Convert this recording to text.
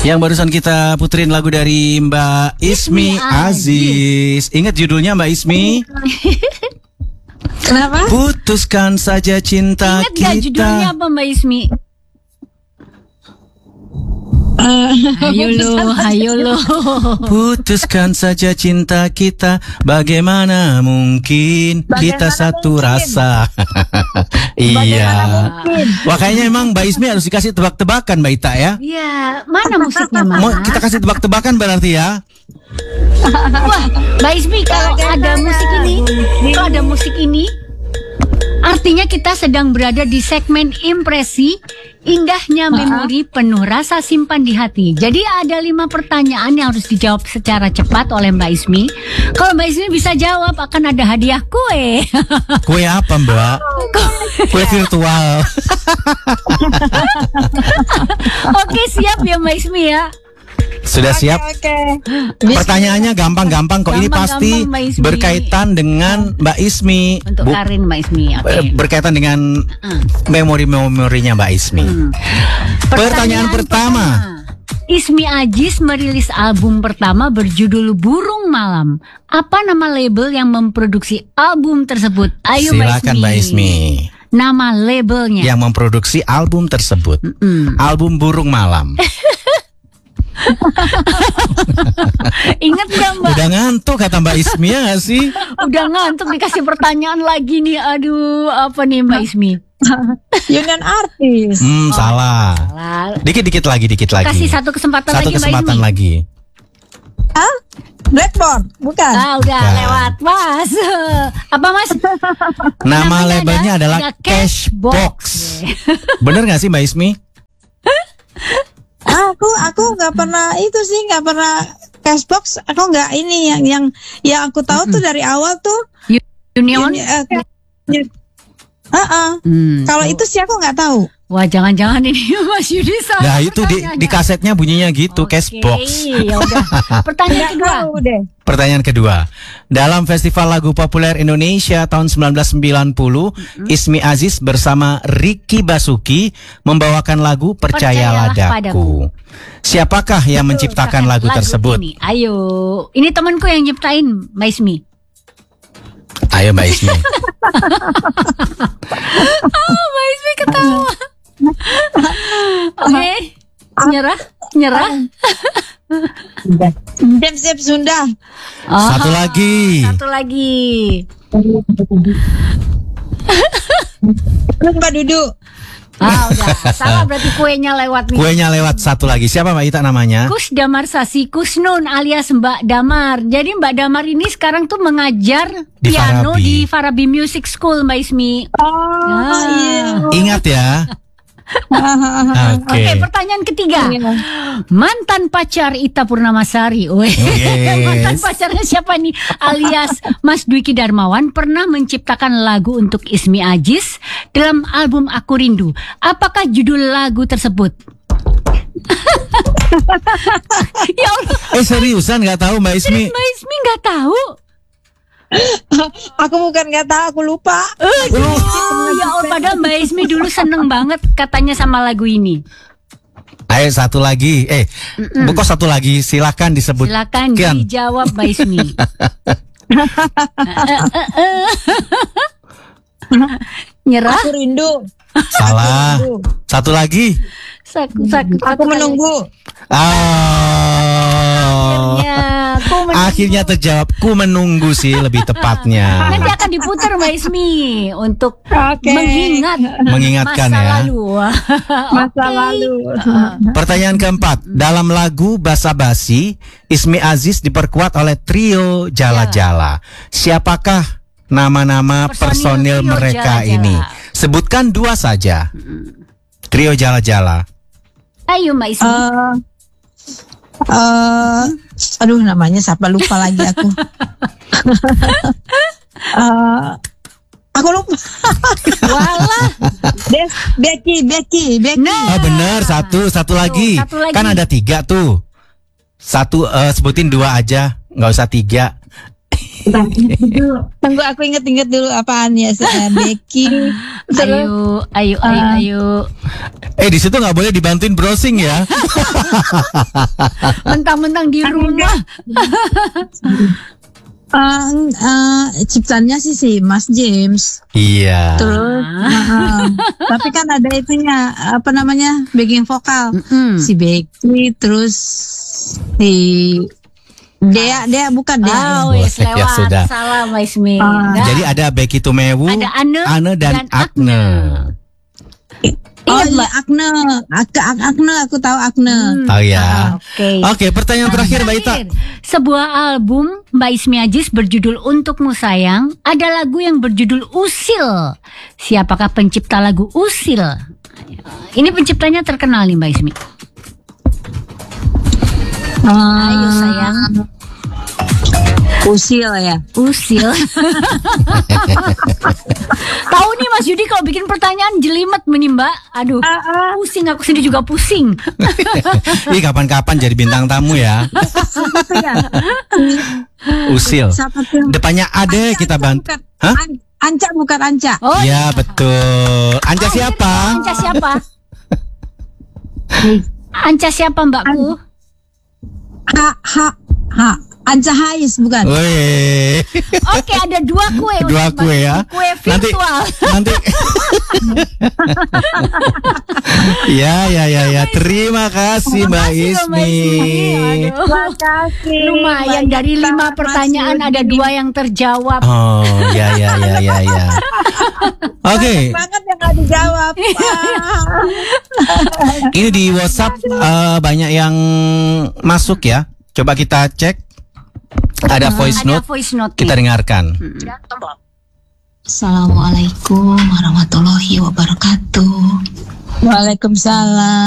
Yang barusan kita puterin lagu dari Mbak Ismi Aziz. Ingat judulnya Mbak Ismi? Kenapa? Putuskan saja cinta Ingat gak judulnya apa Mbak Ismi? Hayo lo. Putuskan saja cinta kita. Bagaimana mungkin kita satu rasa. Iya. Wah, kayaknya emang Mbak Ismi harus dikasih tebak-tebakan Mbak Ita ya. Iya, mana musiknya Mas? Mau kita kasih tebak-tebakan berarti ya. Wah, Mbak Ismi kalau ada musik ini, artinya kita sedang berada di segmen impresi. Indahnya memori penuh rasa simpan di hati. Jadi ada 5 pertanyaan yang harus dijawab secara cepat oleh Mbak Ismi. Kalau Mbak Ismi bisa jawab akan ada hadiah kue. Kue apa Mbak? Kue virtual. Oke, siap ya Mbak Ismi ya. Sudah siap? Oke. Pertanyaannya gampang-gampang kok. Ini pasti Mbak Ismi. berkaitan dengan Mbak Ismi. Untuk Karin Mbak Ismi. Oke. Berkaitan dengan memori-memorinya Mbak Ismi. Pertanyaan pertama. Ismi Aziz merilis album pertama berjudul Burung Malam. Apa nama label yang memproduksi album tersebut? Ayo Silakan Mbak Ismi. Nama labelnya. Yang memproduksi album tersebut. Album Burung Malam. Ingat gak Mbak? Udah ngantuk kata Mbak Ismi ya gak sih? Udah ngantuk dikasih pertanyaan lagi nih. Aduh, apa nih Mbak Ismi? Union Artis. Salah. Dikit lagi. Kasih satu kesempatan lagi Mbak kesempatan Ismi. lagi. Hah? Blackboard? Bukan. Udah Bukan. lewat Mas. Apa Mas? Nama labelnya adalah Cashbox. Bener gak sih Mbak Ismi? Aku nggak pernah itu sih, nggak pernah Cashbox. Aku nggak ini yang aku tahu tuh dari awal tuh Union. Kalau itu sih aku nggak tahu. Wah, jangan-jangan ini Mas Yudi salah. Nah itu di kasetnya bunyinya gitu. Cashbox. Ya udah. Pertanyaan kedua. Pertanyaan kedua. Dalam Festival Lagu Populer Indonesia tahun 1990, Ismi Aziz bersama Ricky Basuki membawakan lagu Percayalah Daku. Siapakah yang menciptakan lagu tersebut? Ini. Ayo, ini temanku yang nyiptain, Mbak Ismi. Ayo Mbak Ismi. Mbak Ismi ketawa. Oke, nyerah. Siap Sunda. Satu lagi. Mbak Dudu. Udah. Salah berarti kuenya lewat nih. Kuenya lewat satu lagi. Siapa Mbak Ita namanya? Kus Damar Sasi Kusnun alias Mbak Damar. Jadi Mbak Damar ini sekarang tuh mengajar Di piano Farabi. di Farabi Music School Mbak Ismi. Iya. Ingat ya. Oke, pertanyaan ketiga. Mantan pacar Ita Purnamasari. Mantan pacarnya siapa nih? Alias Mas Dwiki Darmawan pernah menciptakan lagu untuk Ismi Aziz dalam album Aku Rindu. Apakah judul lagu tersebut? Ya Allah. Seriusan nggak tahu Mbak Ismi? Mbak Ismi nggak tahu. Aku bukan nggak tahu, aku lupa. Ya Allah, padahal Mbak Ismi dulu seneng banget katanya sama lagu ini. Ayo satu lagi. Kok satu lagi? Silakan disebut. Silakan dijawab Mbak Ismi. Nyerah? Aku rindu. Salah. Satu lagi. Aku menunggu. Akhirnya terjawab. Ku menunggu sih lebih tepatnya. Nanti akan diputar Mbak Ismi untuk mengingatkan masa ya. lalu. Masa lalu. Pertanyaan keempat. Dalam lagu Basa Basi, Ismi Aziz diperkuat oleh trio Jala Jala. Siapakah nama-nama personil trio mereka Jala Jala? ini? Sebutkan 2 saja. Trio Jala Jala. Ayo Mbak Ismi. Aduh, namanya siapa, lupa lagi aku. Aku lupa. Walah. Becky. Nah. Benar, satu lagi. Satu lagi. Kan ada 3 tuh. Satu sebutin 2 aja, nggak usah 3. Tunggu aku inget-inget dulu apaan ya, Becky. Ayo. Di situ nggak boleh dibantuin browsing ya. Mentang-mentang di rumah. Ciptaannya sih si Mas James. Iya. Terus, tapi kan ada itunya, apa namanya, backing vokal. Si Becky, terus si Dea bukan Dea. Wes lewat. Ya, sudah. Salah Mbak Ismi. Jadi ada Becky Tumewu, ada Ane dan Agne. Oh iya, Agne, aku tahu Agne. Oh ya. Oke. Pertanyaan terakhir Mbak Ita. Sebuah album Mbak Ismi Aziz berjudul Untukmu Sayang, ada lagu yang berjudul Usil. Siapakah pencipta lagu Usil? Ini penciptanya terkenal nih Mbak Ismi. Ayo sayang. Usil ya. Usil. Tahu nih Mas Yudi kalau bikin pertanyaan jelimet nih Mbak. Aduh, pusing, aku sendiri juga pusing. Ih, kapan-kapan jadi bintang tamu ya. Usil. Depannya ada kita bantu. Hah? Anca bukan Anca. Oh ya betul. Anca siapa? Anca siapa? Anca siapa Mbakku? Anca Hais bukan? Wih. Oke, ada 2 kue. 2 kue ya. Kue virtual. Nanti. Ya. Terima kasih Mbak Ismi. Terima kasih. Lumayan dari 5 pertanyaan ada 2 yang terjawab. Oh, ya. Oke. Banget yang nggak dijawab. Ini di WhatsApp banyak yang masuk ya. Coba kita cek. Ada voice note. Kita dengarkan. Assalamualaikum warahmatullahi wabarakatuh. Waalaikumsalam.